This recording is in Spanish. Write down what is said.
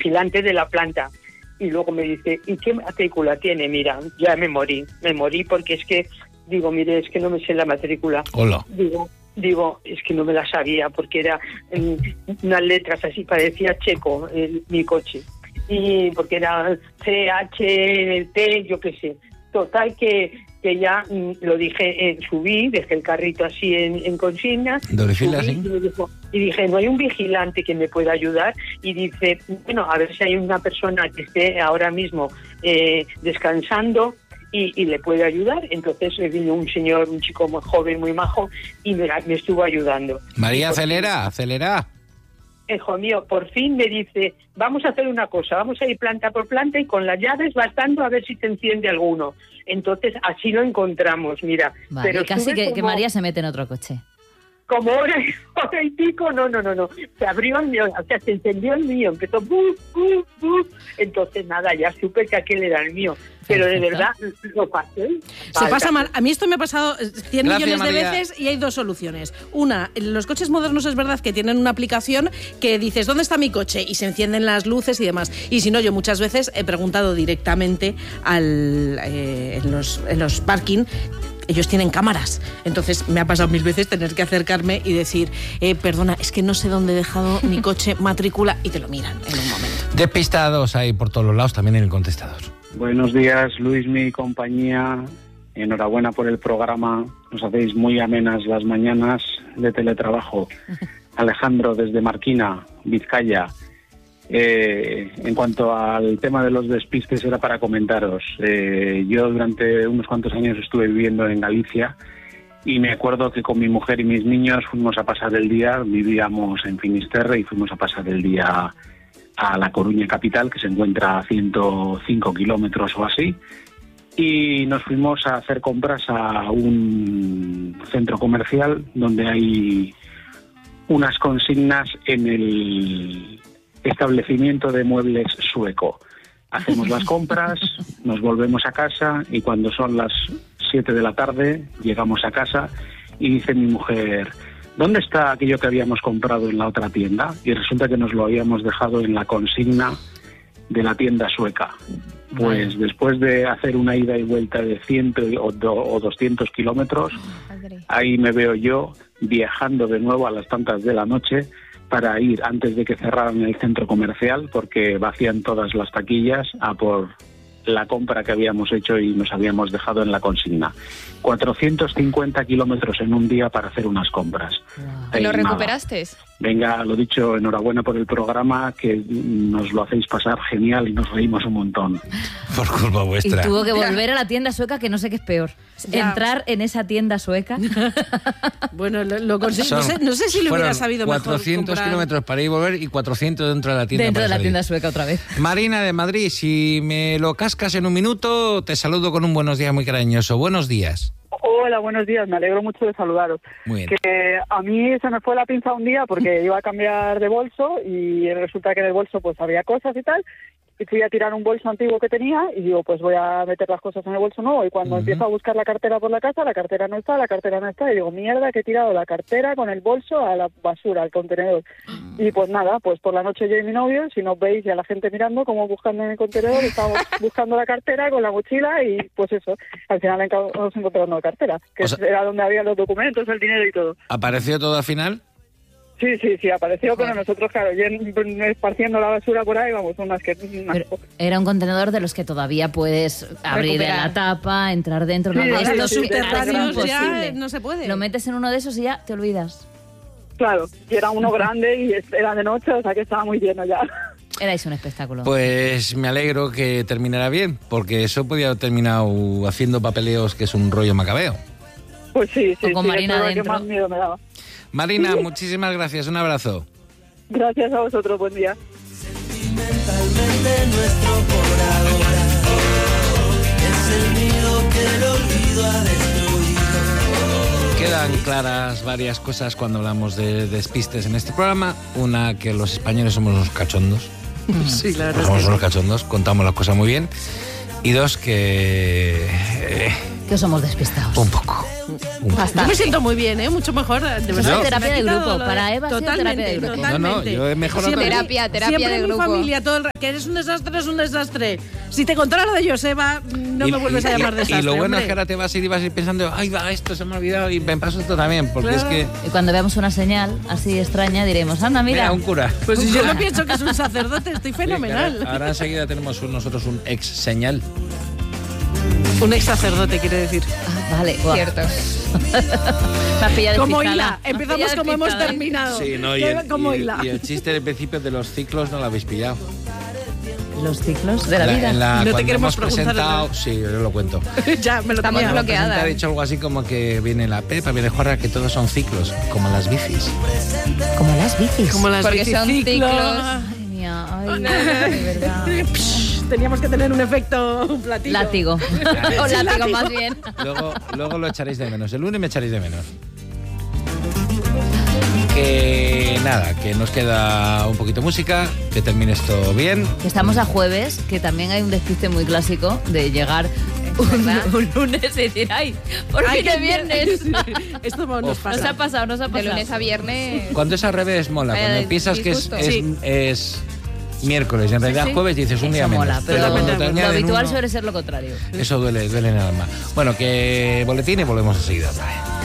vigilante de la planta. Y luego me dice, ¿y qué matrícula tiene? Mira, ya me morí porque es que, digo, mire, es que no me sé la matrícula. Hola. Digo, es que no me la sabía porque era unas letras así, parecía checo mi coche. Y porque era CHT, yo qué sé. Total que ya lo dije, subí, dejé el carrito así en consigna. Doble fila, ¿sí? Y dije, ¿no hay un vigilante que me pueda ayudar? Y dice, bueno, a ver si hay una persona que esté ahora mismo descansando y le puede ayudar. Entonces vino un señor, un chico muy joven, muy majo, y me estuvo ayudando. María, acelera. Hijo mío, por fin me dice, vamos a hacer una cosa, vamos a ir planta por planta y con las llaves bastando a ver si te enciende alguno. Entonces así lo encontramos, mira. Vale, pero casi que María se mete en otro coche. Como hora y pico, no. Se abrió el mío, o sea, se encendió el mío, empezó ¡buf! Entonces nada, ya supe que aquel era el mío. Pero de verdad lo pasé. Se pasa mal. A mí esto me ha pasado 100 Gracias, millones María. de veces y hay dos soluciones. Una, los coches modernos es verdad que tienen una aplicación que dices, ¿dónde está mi coche? Y se encienden las luces y demás. Y si no, yo muchas veces he preguntado directamente en los parking. Ellos tienen cámaras, entonces me ha pasado 1000 veces tener que acercarme y decir, perdona, es que no sé dónde he dejado mi coche, matrícula, y te lo miran en un momento. Despistados hay por todos los lados, también en el contestador. Buenos días, Luismi y compañía. Enhorabuena por el programa. Nos hacéis muy amenas las mañanas de teletrabajo. Alejandro, desde Marquina, Vizcaya. En cuanto al tema de los despistes, era para comentaros. Yo durante unos cuantos años estuve viviendo en Galicia y me acuerdo que con mi mujer y mis niños fuimos a pasar el día, vivíamos en Finisterre y fuimos a pasar el día a La Coruña capital, que se encuentra a 105 kilómetros o así, y nos fuimos a hacer compras a un centro comercial donde hay unas consignas en el establecimiento de muebles sueco. Hacemos las compras, nos volvemos a casa y cuando son las 7 de la tarde llegamos a casa y dice mi mujer, ¿dónde está aquello que habíamos comprado en la otra tienda? Y resulta que nos lo habíamos dejado en la consigna de la tienda sueca. Pues después de hacer una ida y vuelta de 100 o 200 kilómetros, ahí me veo yo viajando de nuevo a las tantas de la noche para ir antes de que cerraran el centro comercial, porque vacían todas las taquillas a por la compra que habíamos hecho y nos habíamos dejado en la consigna. 450 kilómetros en un día para hacer unas compras. Wow. ¿Lo recuperaste? Venga, lo dicho, enhorabuena por el programa, que nos lo hacéis pasar genial y nos reímos un montón. Por culpa vuestra. Y tuvo que volver a la tienda sueca, que no sé qué es peor. Ya. Entrar en esa tienda sueca. Bueno, lo conseguí. No sé si lo hubiera sabido mejor. 400 kilómetros para ir y volver y 400 dentro de la tienda. Dentro de la salir. tienda sueca otra vez. Marina de Madrid, si me lo cascas en un minuto, te saludo con un buenos días muy cariñoso. Buenos días. Hola, buenos días, me alegro mucho de saludaros. Muy bien. Que a mí se me fue la pinza un día porque iba a cambiar de bolso y resulta que en el bolso pues había cosas y tal, y fui a tirar un bolso antiguo que tenía y digo, pues voy a meter las cosas en el bolso nuevo, y cuando empiezo a buscar la cartera por la casa, la cartera no está, y digo, mierda, que he tirado la cartera con el bolso a la basura, al contenedor. Y pues nada, pues por la noche yo y mi novio, si nos veis y a la gente mirando como buscando en el contenedor, estábamos buscando la cartera con la mochila y pues eso, al final hemos encontrado una cartera, que era donde había los documentos, el dinero y todo. ¿Apareció todo al final? Sí, apareció, pero nosotros, claro, esparciendo la basura por ahí, vamos, Pero era un contenedor de los que todavía puedes abrir la tapa, entrar dentro. Sí, no, de sí, estos sí, subterráneos ya imposible. no se puede. Lo metes en uno de esos y ya te olvidas. Claro, y era uno grande y era de noche, o sea que estaba muy lleno ya. Erais un espectáculo. Pues me alegro que terminara bien, porque eso podía haber terminado haciendo papeleos, que es un rollo macabeo. Pues sí, O con Marina eso es lo que dentro. más miedo me daba. Marina, muchísimas gracias, un abrazo. Gracias a vosotros, buen día. Sentimentalmente nuestro por ahora es el nido que el olvido ha destruido. Quedan claras varias cosas cuando hablamos de despistes en este programa. Una, que los españoles somos unos cachondos. Sí, claro. Somos unos cachondos, contamos las cosas muy bien. Y dos, que que somos despistados. Un poco. Yo me siento muy bien, mucho mejor. De verdad. Es terapia de grupo. de... Para Eva, terapia de grupo. Totalmente. Yo he mejorado. Terapia siempre de en grupo. mi familia, todo el... que eres un desastre, es un desastre. Si te contara lo de Joseba, no me vuelves a llamar desastre. Y lo bueno hombre. es que ahora te vas a ir pensando, ay, va, esto se me ha olvidado y me paso esto también, porque Claro. es que... Y cuando veamos una señal así extraña, diremos, anda, mira. Mira, un cura. Pues Un si yo cura. no pienso que es un sacerdote, estoy fenomenal. Sí, que ahora enseguida tenemos nosotros un ex señal. Un ex sacerdote, quiere decir. Ah, vale, guau. Cierto. Me has pillado Como despistada. hila. Me has Empezamos pillado como hemos despistada. terminado. Sí, no, Como hila. y el chiste del principio de los ciclos no lo habéis pillado. Los ciclos de la vida. No te cuando queremos hemos preguntar presentado, sí, yo lo cuento. Ya, me lo Estamos tenía. bloqueados. Ha dicho algo así como que viene la Pepa, viene Juarra, que todos son ciclos, como las bicis. Como las bicis. Como las Porque son biciciclos. ciclos. Ay, mía, ay, de verdad. Teníamos que tener un efecto, un platillo. Látigo. O látigo más bien. Luego lo echaréis de menos. El lunes me echaréis de menos. Que nada, que nos queda un poquito de música, que termine esto bien. Estamos a jueves, que también hay un despiste muy clásico de llegar un lunes y decir, ay, por fin es viernes. Esto nos Nos pasa. ha pasado, nos ha pasado. De lunes a viernes. Cuando es al revés, mola. Vaya Cuando piensas que disgusto. es miércoles y en realidad sí. jueves dices un día Eso menos. mola, pero cuando te lo añaden habitual uno, suele ser lo contrario. eso duele en el alma. Bueno, que boletín y volvemos enseguida. Vale.